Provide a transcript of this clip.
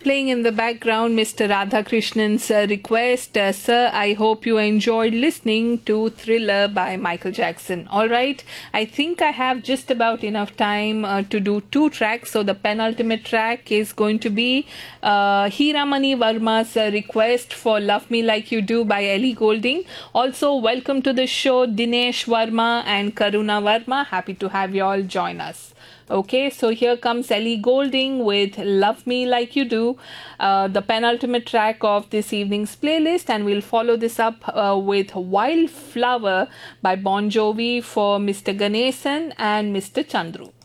playing in the background Mr. Radhakrishnan's request. Sir, I hope you enjoyed listening to Thriller by Michael Jackson. Alright, I think I have just about enough time to do two tracks. So the penultimate track is going to be Hiramani Varma's request for Love Me Like You Do by Ellie Goulding. Also, welcome to the show Dinesh Varma and Karuna Varma. Happy to have you all join us. Okay, so here comes Ellie Goulding with Love Me Like You Do, the penultimate track of this evening's playlist, and we'll follow this up with Wildflower by Bon Jovi for Mr. Ganesan and Mr. Chandru.